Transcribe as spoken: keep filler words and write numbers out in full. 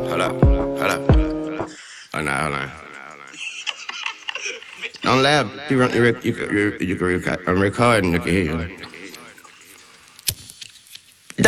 Hold up, hold up. Oh, nah, hold on. Don't laugh. You, run, you, rec- you, you, you, you, can record, I'm recording. You can hear you.